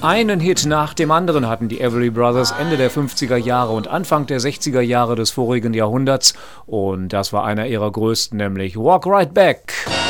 Einen Hit nach dem anderen hatten die Everly Brothers Ende der 50er Jahre und Anfang der 60er Jahre des vorigen Jahrhunderts. Und das war einer ihrer größten, nämlich Walk Right Back.